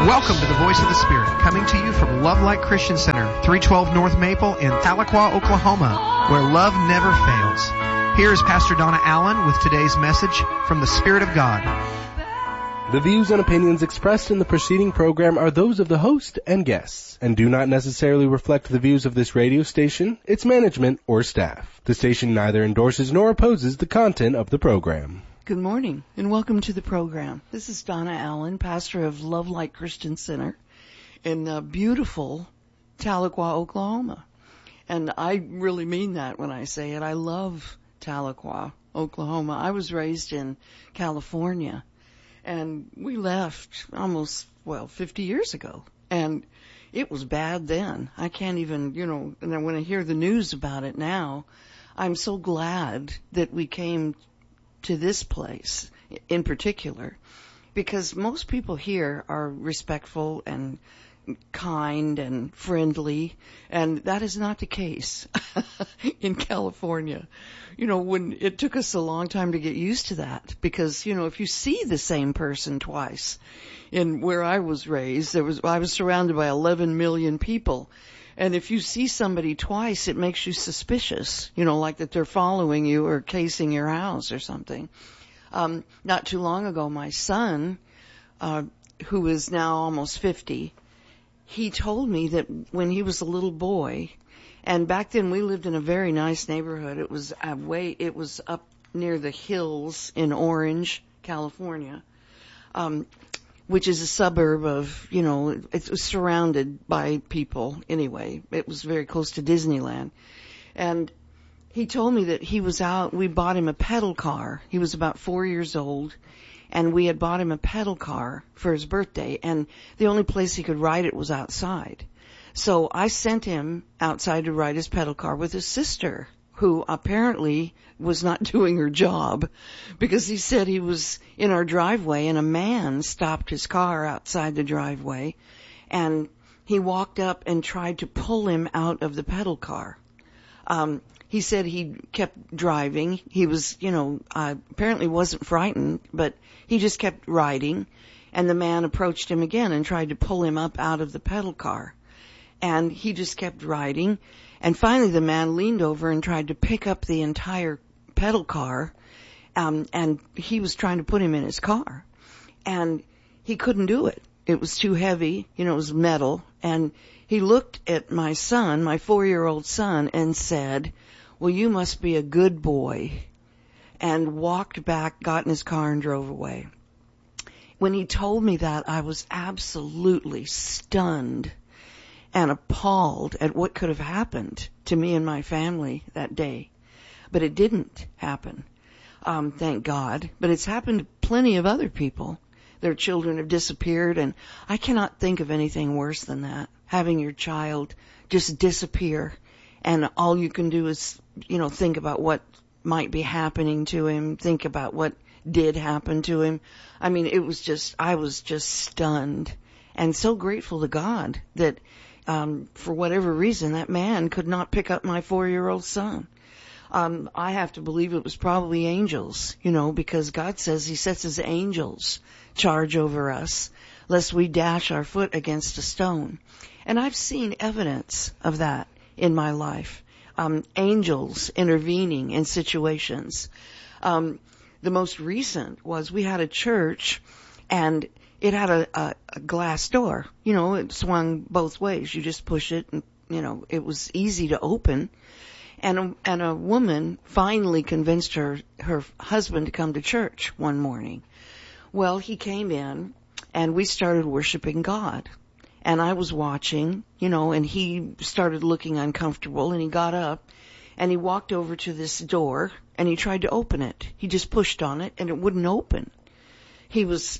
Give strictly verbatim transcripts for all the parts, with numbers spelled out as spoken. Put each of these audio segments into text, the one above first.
Welcome to the Voice of the Spirit, coming to you from Love Light Christian Center, three twelve North Maple in Tahlequah, Oklahoma, where love never fails. Here is Pastor Donna Allen with today's message from the Spirit of God. The views and opinions expressed in the preceding program are those of the host and guests, and do not necessarily reflect the views of this radio station, its management, or staff. The station neither endorses nor opposes the content of the program. Good morning, and welcome to the program. This is Donna Allen, pastor of Love Light Christian Center in uh, beautiful Tahlequah, Oklahoma. And I really mean that when I say it. I love Tahlequah, Oklahoma. I was raised in California, and we left almost, well, fifty years ago. And it was bad then. I can't even, you know, and when I hear the news about it now, I'm so glad that we came to this place in particular, because most people here are respectful and kind and friendly, and that is not the case in California. You know, when it took us a long time to get used to that, because, you know, if you see the same person twice, in where I was raised, there was, I was surrounded by eleven million people. And if you see somebody twice, it makes you suspicious, you know, like that they're following you or casing your house or something. Um, not too long ago, my son, uh, who is now almost fifty, he told me that when he was a little boy, and back then we lived in a very nice neighborhood. It was uh, way, it was up near the hills in Orange, California. Um, which is a suburb of, you know, it was surrounded by people anyway. It was very close to Disneyland. And he told me that he was out, we bought him a pedal car. He was about four years old, and we had bought him a pedal car for his birthday, and the only place he could ride it was outside. So I sent him outside to ride his pedal car with his sister, who apparently was not doing her job, because he said he was in our driveway and a man stopped his car outside the driveway, and he walked up and tried to pull him out of the pedal car. Um, he said he kept driving. He was, you know, uh, apparently wasn't frightened, but he just kept riding, and the man approached him again and tried to pull him up out of the pedal car. And he just kept riding. And finally the man leaned over and tried to pick up the entire pedal car, um, and he was trying to put him in his car. And he couldn't do it. It was too heavy, you know, it was metal. And he looked at my son, my four-year-old son, and said, "Well, you must be a good boy," and walked back, got in his car, and drove away. When he told me that, I was absolutely stunned and appalled at what could have happened to me and my family that day. But it didn't happen, um, thank God. But it's happened to plenty of other people. Their children have disappeared, and I cannot think of anything worse than that, having your child just disappear, and all you can do is, you know, think about what might be happening to him, think about what did happen to him. I mean, it was just, I was just stunned, and so grateful to God that Um, for whatever reason, that man could not pick up my four-year-old son. Um, I have to believe it was probably angels, you know, because God says he sets his angels charge over us, lest we dash our foot against a stone. And I've seen evidence of that in my life. Um, angels intervening in situations. Um, the most recent was we had a church, and it had a, a, a glass door. You know, it swung both ways. You just push it, and, you know, it was easy to open. And a, and a woman finally convinced her, her husband to come to church one morning. Well, he came in, and we started worshiping God. And I was watching, you know, and he started looking uncomfortable, and he got up, and he walked over to this door, and he tried to open it. He just pushed on it, and it wouldn't open. He was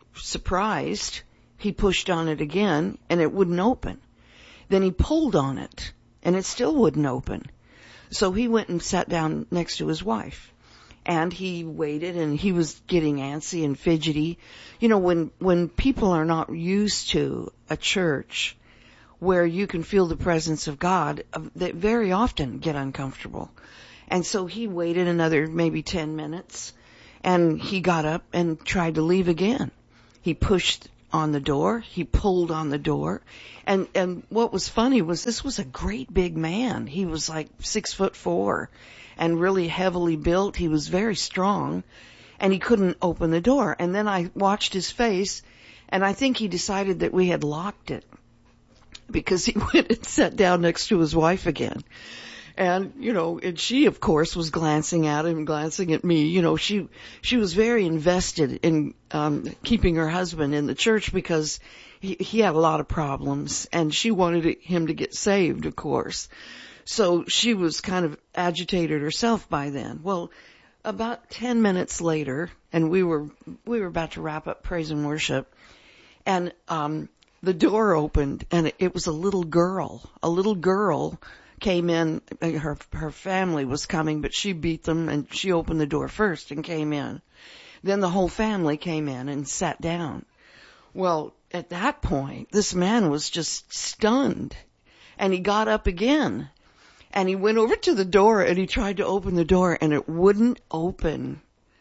surprised. He pushed on it again, and it wouldn't open. Then he pulled on it, and it still wouldn't open. So he went and sat down next to his wife, and he waited, and he was getting antsy and fidgety. You know, when when people are not used to a church where you can feel the presence of God, they very often get uncomfortable. And so he waited another maybe ten minutes, and he got up and tried to leave again. He pushed on the door. He pulled on the door. And, and what was funny was this was a great big man. He was like six foot four and really heavily built. He was very strong and he couldn't open the door. And then I watched his face and I think he decided that we had locked it because he went and sat down next to his wife again. And, you know, and she, of course, was glancing at him, glancing at me. You know, she, she was very invested in, um, keeping her husband in the church because he, he had a lot of problems and she wanted him to get saved, of course. So she was kind of agitated herself by then. Well, about ten minutes later, and we were, we were about to wrap up praise and worship, and, um, the door opened and it was a little girl, a little girl came in. Her her family was coming, but she beat them and she opened the door first and came in. Then the whole family came in and sat down. Well, at that point, this man was just stunned and he got up again and he went over to the door and he tried to open the door and it wouldn't open.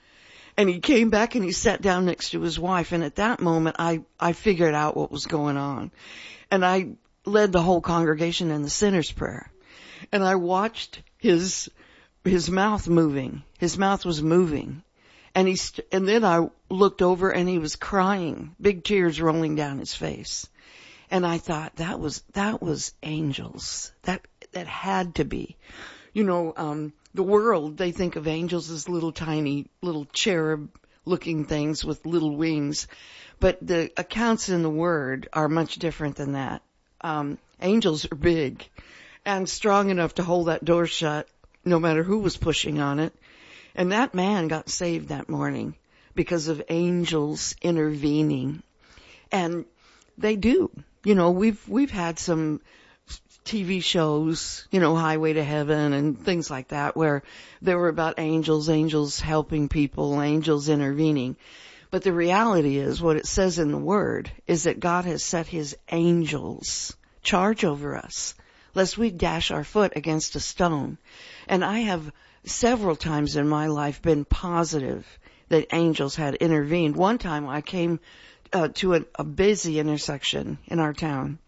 And he came back and he sat down next to his wife. And at that moment, I, I figured out what was going on. And I led the whole congregation in the sinner's prayer. And I watched his, his mouth moving. His mouth was moving. And he, st- and then I looked over and he was crying, big tears rolling down his face. And I thought that was, that was angels. That, that had to be. You know, um, the world, they think of angels as little tiny, little cherub looking things with little wings. But the accounts in the Word are much different than that. Um, angels are big and strong enough to hold that door shut no matter who was pushing on it. And that man got saved that morning because of angels intervening. And they do. You know, we've, we've had some T V shows, you know, Highway to Heaven and things like that where they were about angels, angels helping people, angels intervening. But the reality is what it says in the Word is that God has set His angels charge over us, lest we dash our foot against a stone. And I have several times in my life been positive that angels had intervened. One time I came uh, to a, a busy intersection in our town,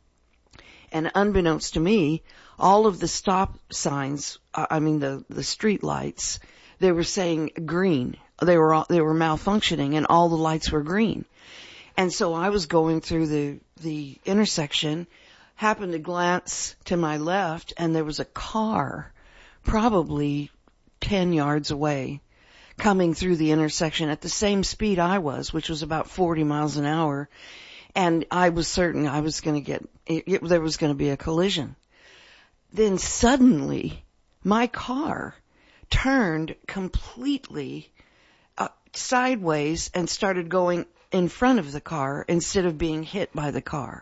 and unbeknownst to me, all of the stop signs, uh, I mean the, the street lights, they were saying green. They were all, they were malfunctioning and all the lights were green. And so I was going through the, the intersection, happened to glance to my left, and there was a car probably ten yards away coming through the intersection at the same speed I was, which was about forty miles an hour. And I was certain I was going to get, it, it, there was going to be a collision. Then suddenly my car turned completely uh, sideways and started going in front of the car instead of being hit by the car.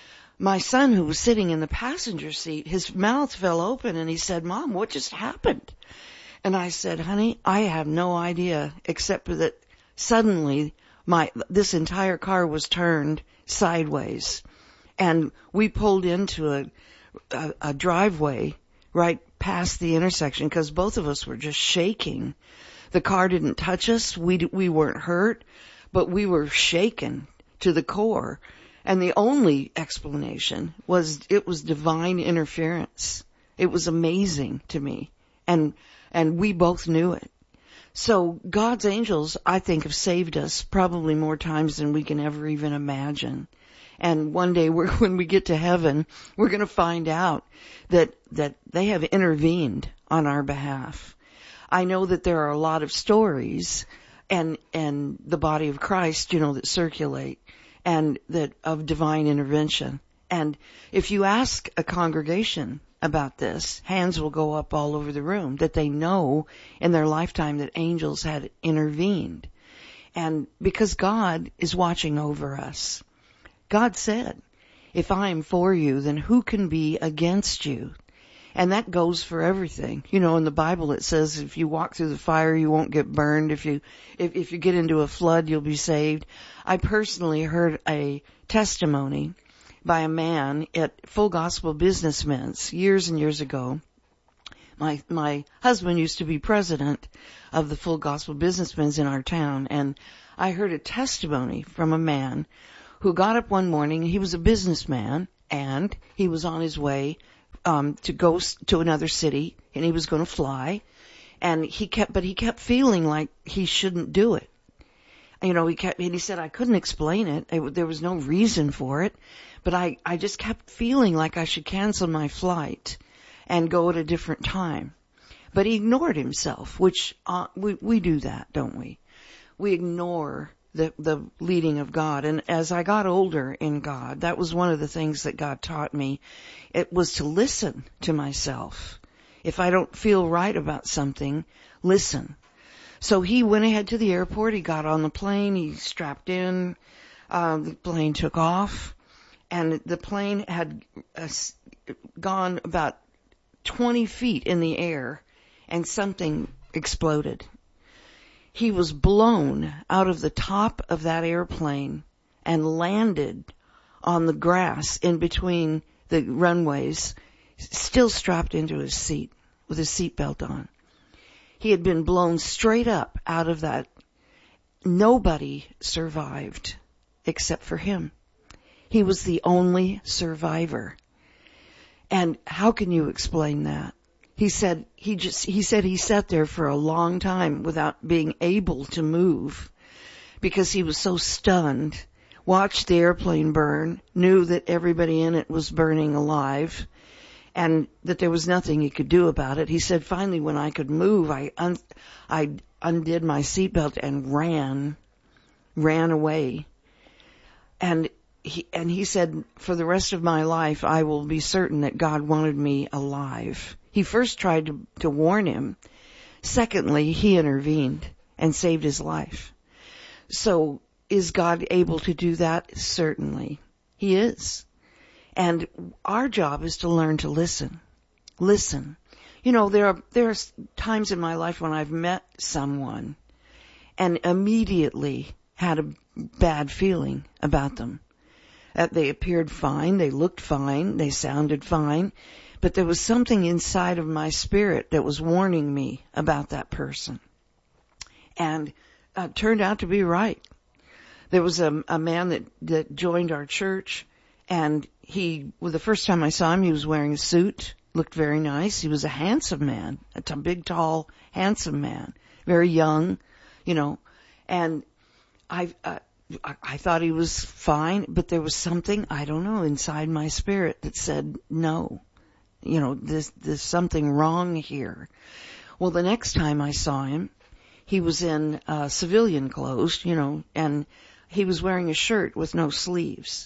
My son, who was sitting in the passenger seat, his mouth fell open and he said, "Mom, what just happened?" And I said, "Honey, I have no idea, except that suddenly my, this entire car was turned sideways. And we pulled into a, a, a driveway right past the intersection because both of us were just shaking. The car didn't touch us. We, we weren't hurt, but we were shaken to the core. And the only explanation was it was divine interference. It was amazing to me. And, and we both knew it. So God's angels, I think, have saved us probably more times than we can ever even imagine. And one day we're, when we get to heaven, we're going to find out that, that they have intervened on our behalf. I know that there are a lot of stories and, and the body of Christ, you know, that circulate and that of divine intervention. And if you ask a congregation about this, hands will go up all over the room that they know in their lifetime that angels had intervened. And because God is watching over us. God said, "If I am for you, then who can be against you?" And that goes for everything. You know, in the Bible it says if you walk through the fire, you won't get burned. If you, if, if you get into a flood, you'll be saved. I personally heard a testimony by a man at Full Gospel Businessmen's years and years ago. My, my husband used to be president of the Full Gospel Businessmen's in our town, and I heard a testimony from a man who got up one morning. He was a businessman, and he was on his way um, to go s- to another city, and he was going to fly. And he kept, but he kept feeling like he shouldn't do it. You know, he kept, and he said, I couldn't explain it. it. There was no reason for it, but I, I just kept feeling like I should cancel my flight and go at a different time. But he ignored himself, which, uh, we, we do that, don't we? We ignore the, the leading of God. And as I got older in God, that was one of the things that God taught me. It was to listen to myself. If I don't feel right about something, listen. So he went ahead to the airport. He got on the plane. He strapped in. Uh, the plane took off. And the plane had uh, gone about twenty feet in the air, and something exploded. He was blown out of the top of that airplane and landed on the grass in between the runways, still strapped into his seat with his seatbelt on. He had been blown straight up out of that. Nobody survived except for him. He was the only survivor. And how can you explain that? He said he just he said he sat there for a long time without being able to move because he was so stunned. Watched the airplane burn, knew that everybody in it was burning alive, and that there was nothing he could do about it. He said, finally, when I could move, I un- I undid my seatbelt and ran, ran away. And he, and he said, for the rest of my life, I will be certain that God wanted me alive. He first tried to, to warn him. Secondly, he intervened and saved his life. So, is God able to do that? Certainly. He is. And our job is to learn to listen. Listen. You know, there are, there are times in my life when I've met someone and immediately had a bad feeling about them. That they appeared fine, they looked fine, they sounded fine, but there was something inside of my spirit that was warning me about that person. And uh, turned out to be right. There was a, a man that, that joined our church, and he, well, the first time I saw him, he was wearing a suit, looked very nice. He was a handsome man, a t- big, tall, handsome man, very young, you know, and I, uh, I, I thought he was fine, but there was something, I don't know, inside my spirit that said, no, you know, there's, there's something wrong here. Well, the next time I saw him, he was in uh, civilian clothes, you know, and he was wearing a shirt with no sleeves.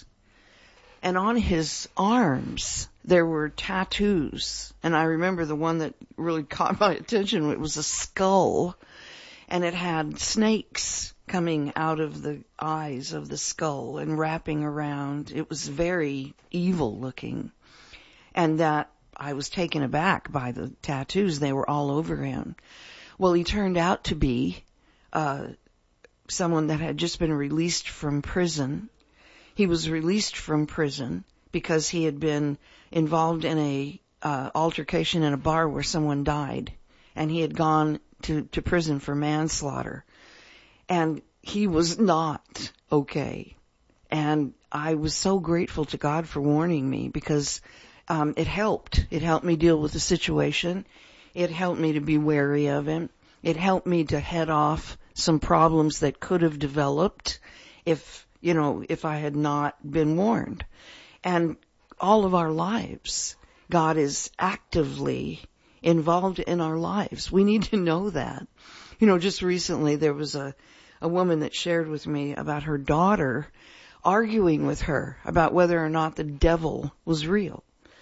And on his arms, there were tattoos. And I remember the one that really caught my attention. It was a skull, and it had snakes coming out of the eyes of the skull and wrapping around. It was very evil looking. And that I was taken aback by the tattoos. They were all over him. Well, he turned out to be uh someone that had just been released from prison. He was released from prison because he had been involved in a uh, altercation in a bar where someone died, and he had gone to, to prison for manslaughter. And he was not okay. And I was so grateful to God for warning me, because um, it helped. It helped me deal with the situation. It helped me to be wary of him. It helped me to head off some problems that could have developed if, you know, if I had not been warned. And all of our lives, God is actively involved in our lives. We need to know that. You know, just recently there was a, a woman that shared with me about her daughter arguing with her about whether or not the devil was real.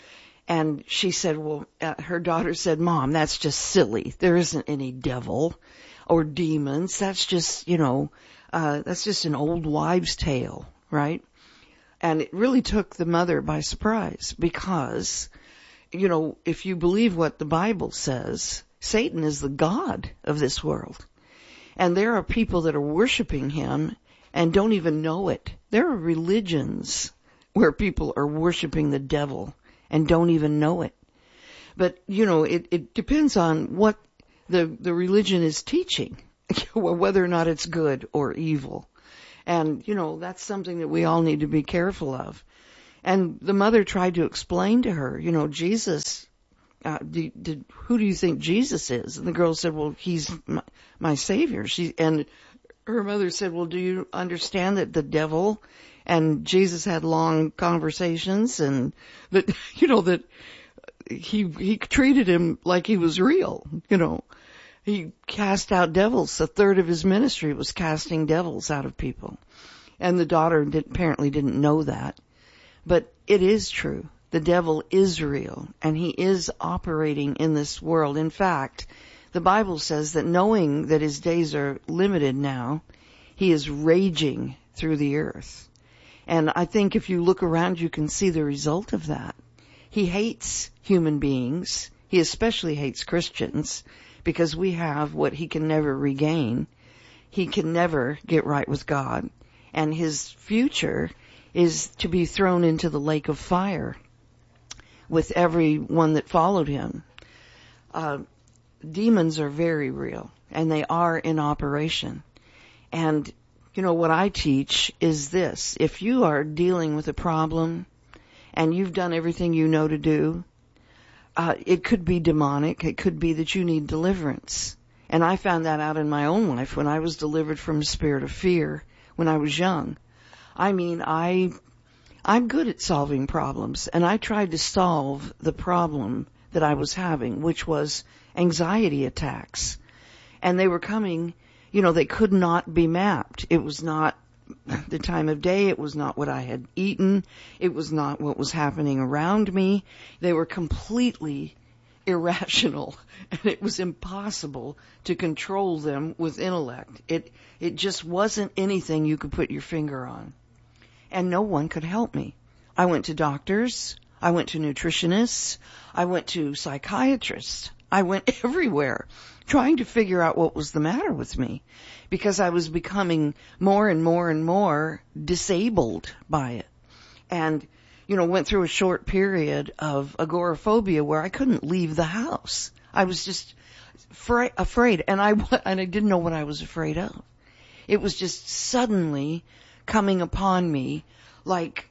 And she said, well, uh, her daughter said, Mom, that's just silly. There isn't any devil or demons. That's just, you know, uh, that's just an old wives' tale, right? And it really took the mother by surprise, because, you know, if you believe what the Bible says, Satan is the god of this world. And there are people that are worshiping him and don't even know it. There are religions where people are worshiping the devil and don't even know it. But, you know, it, it depends on what the, the religion is teaching, whether or not it's good or evil. And, you know, that's something that we all need to be careful of. And the mother tried to explain to her, you know, Jesus, uh, did, did, who do you think Jesus is? And the girl said, well, he's my, my Savior. She, and her mother said, well, do you understand that the devil and Jesus had long conversations, and that, you know, that he, he treated him like he was real, you know. He cast out devils. A third of his ministry was casting devils out of people. And the daughter did, apparently didn't know that. But it is true. The devil is real, and he is operating in this world. In fact, the Bible says that knowing that his days are limited now, he is raging through the earth. And I think if you look around, you can see the result of that. He hates human beings. He especially hates Christians, because we have what he can never regain. He can never get right with God. And his future is to be thrown into the lake of fire with everyone that followed him. Uh, demons are very real, and they are in operation. And, you know, what I teach is this. If you are dealing with a problem and you've done everything you know to do, Uh, it could be demonic. It could be that you need deliverance. And I found that out in my own life when I was delivered from a spirit of fear when I was young. I mean, I, I'm good at solving problems, and I tried to solve the problem that I was having, which was anxiety attacks. And they were coming, you know, they could not be mapped. It was not the time of day. It was not what I had eaten. It was not what was happening around me. They were completely irrational, and it was impossible to control them with intellect. It, it just wasn't anything you could put your finger on. And no one could help me. I went to doctors. I went to nutritionists. I went to psychiatrists. I went everywhere trying to figure out what was the matter with me, because I was becoming more and more and more disabled by it. And, you know, went through a short period of agoraphobia where I couldn't leave the house. I was just fra- afraid, and I, and I didn't know what I was afraid of. It was just suddenly coming upon me, like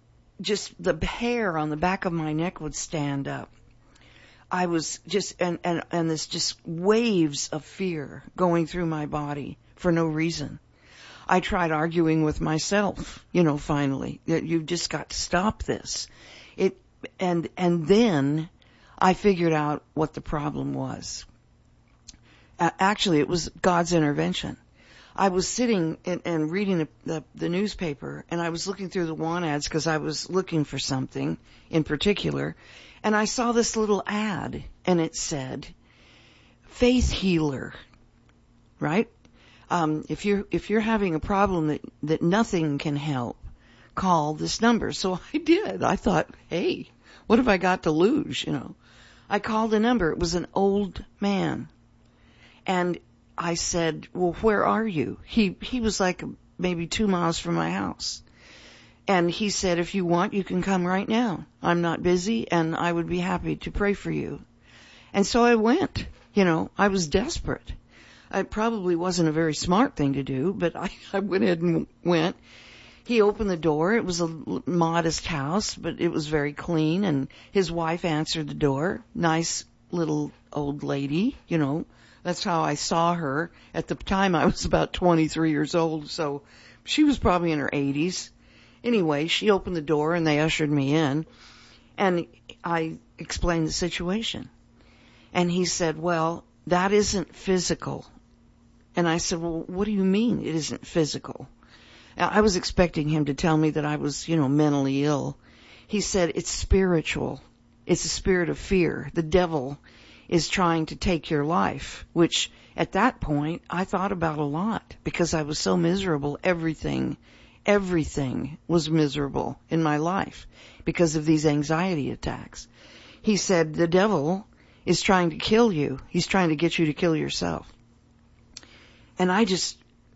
just the hair on the back of my neck would stand up. I was just, and, and, and this just waves of fear going through my body for no reason. I tried arguing with myself, you know, finally, that you've just got to stop this. It, and, and then I figured out what the problem was. Uh, actually, it was God's intervention. I was sitting and, and reading the, the, the newspaper, and I was looking through the want ads because I was looking for something in particular. And I saw this little ad, and it said, Faith Healer, right? Um, if you're, if you're having a problem that, that nothing can help, call this number. So I did. I thought, hey, what have I got to lose, you know? I called a number. It was an old man. And I said, well, where are you? He, he was like maybe two miles from my house. And he said, if you want, you can come right now. I'm not busy, and I would be happy to pray for you. And so I went. You know, I was desperate. It probably wasn't a very smart thing to do, but I, I went ahead and went. He opened the door. It was a modest house, but it was very clean, and his wife answered the door. Nice little old lady, you know. That's how I saw her. At the time, I was about twenty-three years old, so she was probably in her eighties. Anyway, she opened the door and they ushered me in, and I explained the situation. And he said, well, that isn't physical. And I said, well, what do you mean it isn't physical? I was expecting him to tell me that I was, you know, mentally ill. He said, it's spiritual. It's a spirit of fear. The devil is trying to take your life, which at that point I thought about a lot because I was so miserable. Everything Everything was miserable in my life because of these anxiety attacks. He said, the devil is trying to kill you. He's trying to get you to kill yourself. And I just,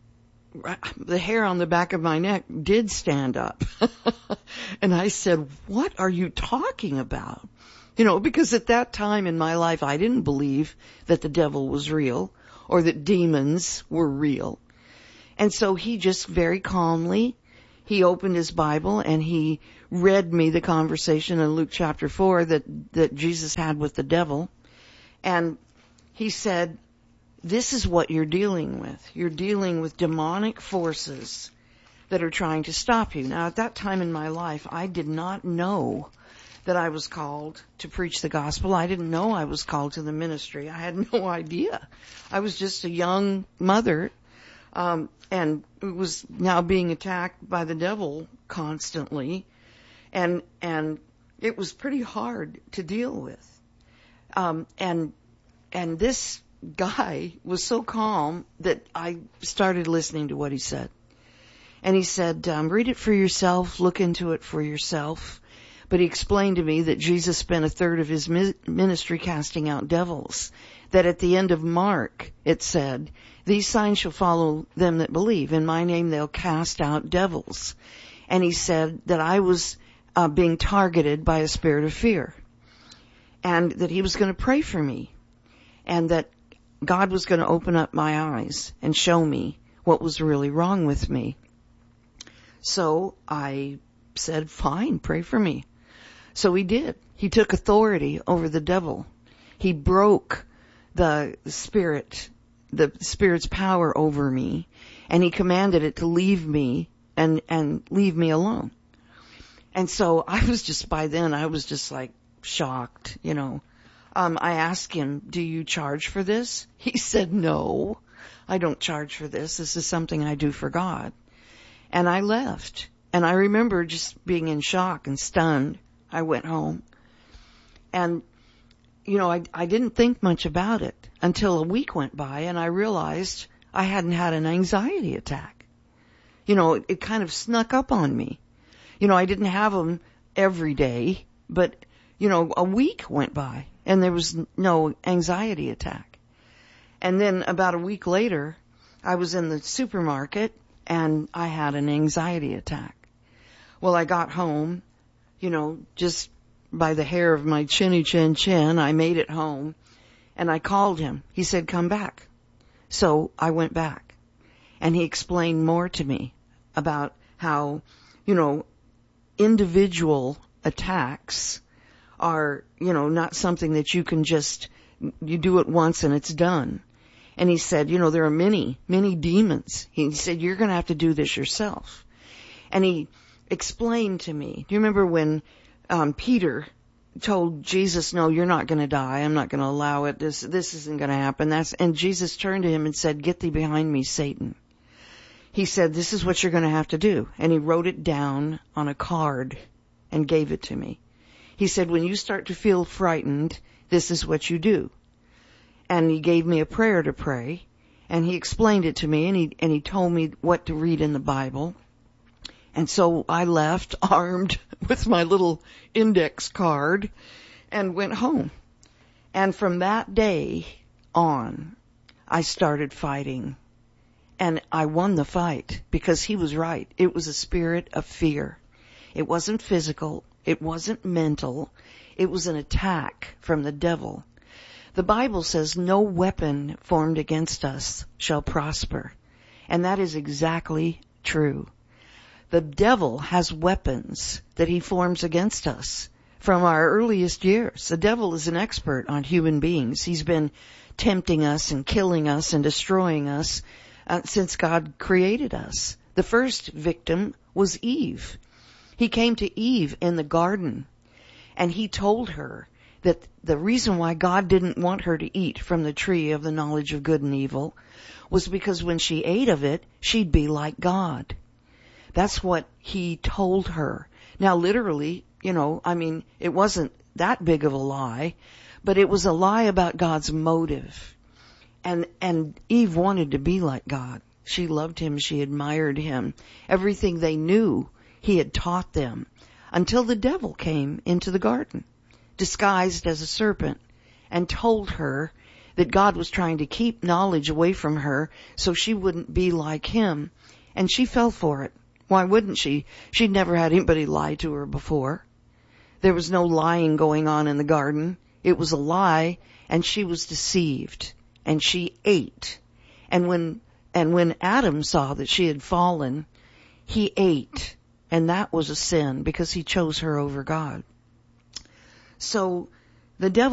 the hair on the back of my neck did stand up. And I said, what are you talking about? You know, because at that time in my life, I didn't believe that the devil was real or that demons were real. And so he just very calmly, he opened his Bible and he read me the conversation in Luke chapter four that, that Jesus had with the devil. And he said, this is what you're dealing with. You're dealing with demonic forces that are trying to stop you. Now, at that time in my life, I did not know that I was called to preach the gospel. I didn't know I was called to the ministry. I had no idea. I was just a young mother, um, and was now being attacked by the devil constantly, and and it was pretty hard to deal with. Um, and and this guy was so calm that I started listening to what he said. And he said, um, read it for yourself, look into it for yourself. But he explained to me that Jesus spent a third of his ministry casting out devils. That at the end of Mark, it said, these signs shall follow them that believe. In my name they'll cast out devils. And he said that I was uh, being targeted by a spirit of fear. And that he was going to pray for me. And that God was going to open up my eyes and show me what was really wrong with me. So I said, fine, pray for me. So he did. He took authority over the devil. He broke the spirit, the spirit's power over me, and he commanded it to leave me and, and leave me alone. And so I was just, by then, I was just like shocked, you know. Um, I asked him, do you charge for this? He said, no, I don't charge for this. This is something I do for God. And I left. And I remember just being in shock and stunned. I went home. And, you know, I, I didn't think much about it until a week went by and I realized I hadn't had an anxiety attack. You know, it, it kind of snuck up on me. You know, I didn't have them every day, but, you know, a week went by and there was no anxiety attack. And then about a week later, I was in the supermarket and I had an anxiety attack. Well, I got home, you know, just by the hair of my chinny chin chin, I made it home and I called him. He said, come back. So I went back and he explained more to me about how, you know, individual attacks are, you know, not something that you can just, you do it once and it's done. And he said, you know, there are many, many demons. He said, you're going to have to do this yourself. And he explained to me, do you remember when um, Peter told Jesus, no, you're not going to die. I'm not going to allow it. This, this isn't going to happen. That's, and Jesus turned to him and said, get thee behind me, Satan. He said, this is what you're going to have to do. And he wrote it down on a card and gave it to me. He said, when you start to feel frightened, this is what you do. And he gave me a prayer to pray, and he explained it to me, and he, and he told me what to read in the Bible. And so I left armed with my little index card and went home. And from that day on, I started fighting. And I won the fight because he was right. It was a spirit of fear. It wasn't physical. It wasn't mental. It was an attack from the devil. The Bible says no weapon formed against us shall prosper. And that is exactly true. The devil has weapons that he forms against us from our earliest years. The devil is an expert on human beings. He's been tempting us and killing us and destroying us uh, since God created us. The first victim was Eve. He came to Eve in the garden and he told her that the reason why God didn't want her to eat from the tree of the knowledge of good and evil was because when she ate of it, she'd be like God. That's what he told her. Now, literally, you know, I mean, it wasn't that big of a lie, but it was a lie about God's motive. And, and Eve wanted to be like God. She loved him. She admired him. Everything they knew, he had taught them until the devil came into the garden, disguised as a serpent, and told her that God was trying to keep knowledge away from her so she wouldn't be like him. And she fell for it. Why wouldn't she? She'd never had anybody lie to her before. There was no lying going on in the garden. It was a lie, and she was deceived, and she ate. And when And when Adam saw that she had fallen, he ate. And that was a sin because he chose her over God. So the devil